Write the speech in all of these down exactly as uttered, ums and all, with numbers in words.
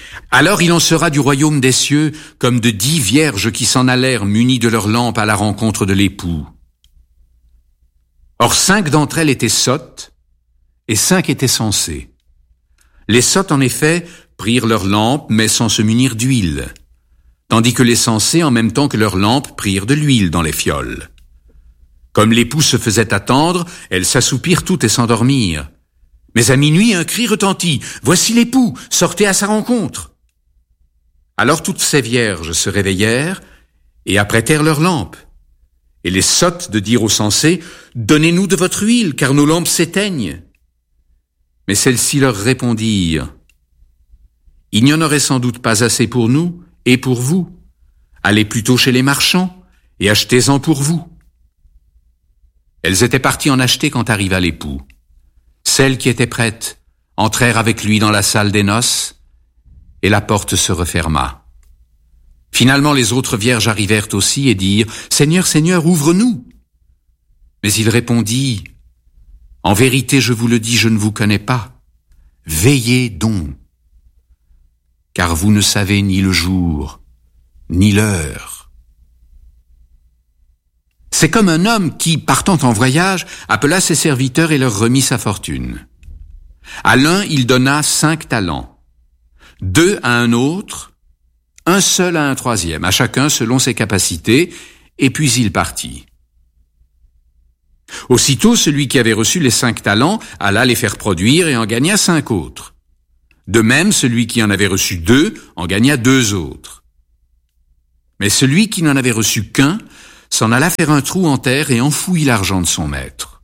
Alors il en sera du royaume des cieux comme de dix vierges qui s'en allèrent munies de leurs lampes à la rencontre de l'époux. Or cinq d'entre elles étaient sottes, et cinq étaient sensées. Les sottes, en effet, prirent leurs lampes, mais sans se munir d'huile, tandis que les sensées, en même temps que leurs lampes, prirent de l'huile dans les fioles. Comme l'époux se faisait attendre, elles s'assoupirent toutes et s'endormirent. Mais à minuit, un cri retentit. « Voici l'époux, sortez à sa rencontre !» Alors toutes ces vierges se réveillèrent et apprêtèrent leurs lampes. Et les sottes de dire aux sensées, « Donnez-nous de votre huile, car nos lampes s'éteignent. » Mais celles-ci leur répondirent, « Il n'y en aurait sans doute pas assez pour nous et pour vous. Allez plutôt chez les marchands et achetez-en pour vous. » Elles étaient parties en acheter quand arriva l'époux. Celles qui étaient prêtes entrèrent avec lui dans la salle des noces, et la porte se referma. Finalement, les autres vierges arrivèrent aussi et dirent « Seigneur, Seigneur, ouvre-nous !» Mais il répondit « En vérité, je vous le dis, je ne vous connais pas. Veillez donc, car vous ne savez ni le jour, ni l'heure. » C'est comme un homme qui, partant en voyage, appela ses serviteurs et leur remit sa fortune. À l'un, il donna cinq talents, deux à un autre, un seul à un troisième, à chacun selon ses capacités, et puis il partit. Aussitôt, celui qui avait reçu les cinq talents alla les faire produire et en gagna cinq autres. De même, celui qui en avait reçu deux en gagna deux autres. Mais celui qui n'en avait reçu qu'un s'en alla faire un trou en terre et enfouit l'argent de son maître.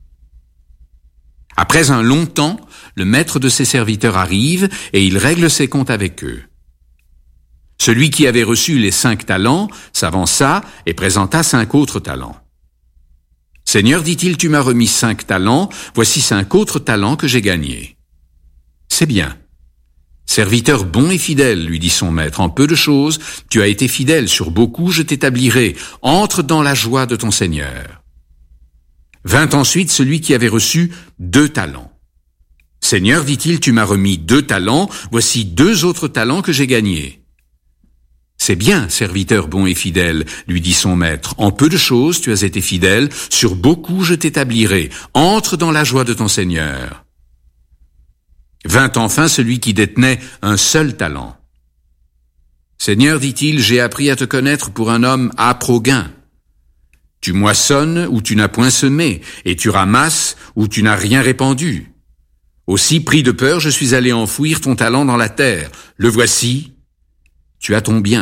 Après un long temps, le maître de ses serviteurs arrive et il règle ses comptes avec eux. Celui qui avait reçu les cinq talents s'avança et présenta cinq autres talents. « Seigneur, dit-il, tu m'as remis cinq talents, voici cinq autres talents que j'ai gagnés. »« C'est bien. Serviteur bon et fidèle, lui dit son maître, en peu de choses, tu as été fidèle, sur beaucoup je t'établirai, entre dans la joie de ton Seigneur. » Vint ensuite celui qui avait reçu deux talents. « Seigneur, dit-il, tu m'as remis deux talents, voici deux autres talents que j'ai gagnés. » « C'est bien, serviteur bon et fidèle, lui dit son maître, en peu de choses tu as été fidèle, sur beaucoup je t'établirai, entre dans la joie de ton Seigneur. » Vint enfin celui qui détenait un seul talent. « Seigneur, dit-il, j'ai appris à te connaître pour un homme âpre au gain. Tu moissonnes où tu n'as point semé, et tu ramasses où tu n'as rien répandu. Aussi, pris de peur, je suis allé enfouir ton talent dans la terre. Le voici, tu as ton bien. »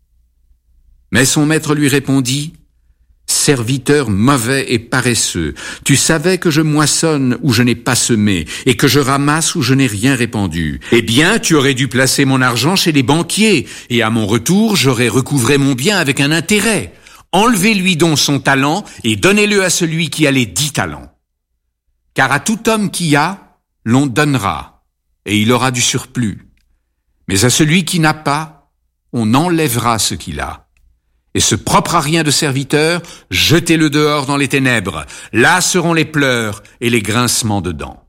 Mais son maître lui répondit, « Serviteur mauvais et paresseux, tu savais que je moissonne où je n'ai pas semé, et que je ramasse où je n'ai rien répandu. Eh bien, tu aurais dû placer mon argent chez les banquiers, et à mon retour, j'aurais recouvré mon bien avec un intérêt. Enlevez-lui donc son talent, et donnez-le à celui qui a les dix talents. Car à tout homme qui a, l'on donnera, et il aura du surplus. Mais à celui qui n'a pas, on enlèvera ce qu'il a. Et ce propre à rien de serviteur, jetez-le dehors dans les ténèbres. Là seront les pleurs et les grincements de dents.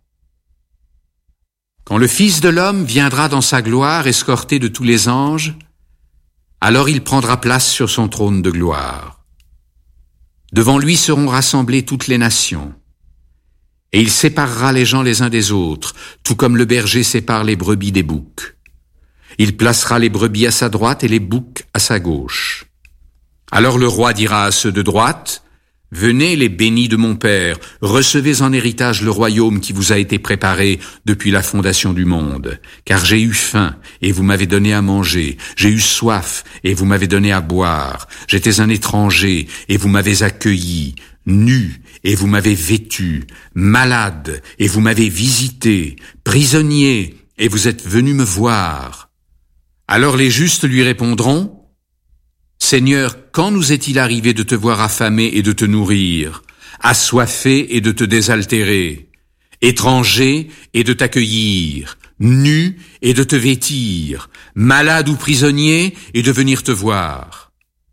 Quand le Fils de l'homme viendra dans sa gloire, escorté de tous les anges, alors il prendra place sur son trône de gloire. Devant lui seront rassemblées toutes les nations. Et il séparera les gens les uns des autres, tout comme le berger sépare les brebis des boucs. Il placera les brebis à sa droite et les boucs à sa gauche. Alors le roi dira à ceux de droite, « Venez les bénis de mon Père, recevez en héritage le royaume qui vous a été préparé depuis la fondation du monde. Car j'ai eu faim, et vous m'avez donné à manger, j'ai eu soif, et vous m'avez donné à boire, j'étais un étranger, et vous m'avez accueilli, nu, et vous m'avez vêtu, malade, et vous m'avez visité, prisonnier, et vous êtes venu me voir. » Alors les justes lui répondront, « Seigneur, quand nous est-il arrivé de te voir affamé et de te nourrir, assoiffé et de te désaltérer, étranger et de t'accueillir, nu et de te vêtir, malade ou prisonnier et de venir te voir ?»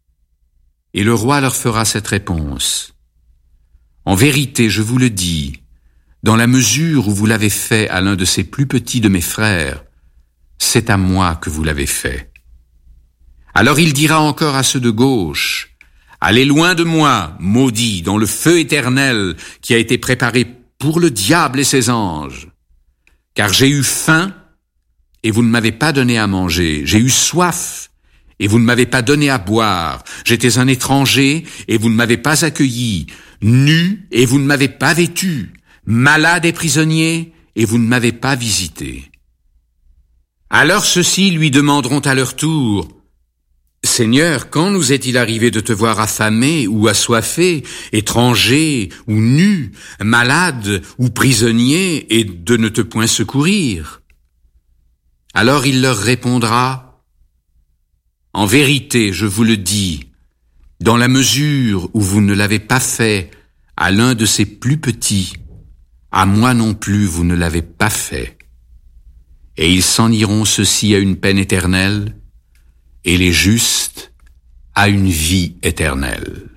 Et le roi leur fera cette réponse. « En vérité, je vous le dis, dans la mesure où vous l'avez fait à l'un de ces plus petits de mes frères, c'est à moi que vous l'avez fait. Alors il dira encore à ceux de gauche, allez loin de moi, maudits, dans le feu éternel qui a été préparé pour le diable et ses anges. Car j'ai eu faim, et vous ne m'avez pas donné à manger. J'ai eu soif, et vous ne m'avez pas donné à boire. J'étais un étranger, et vous ne m'avez pas accueilli. Nu, et vous ne m'avez pas vêtu. Malade et prisonnier, et vous ne m'avez pas visité. Alors ceux-ci lui demanderont à leur tour, « Seigneur, quand nous est-il arrivé de te voir affamé ou assoiffé, étranger ou nu, malade ou prisonnier, et de ne te point secourir ?» Alors il leur répondra, « En vérité, je vous le dis, dans la mesure où vous ne l'avez pas fait à l'un de ces plus petits, à moi non plus vous ne l'avez pas fait. » Et ils s'en iront ceux-ci à une peine éternelle, et les justes à une vie éternelle.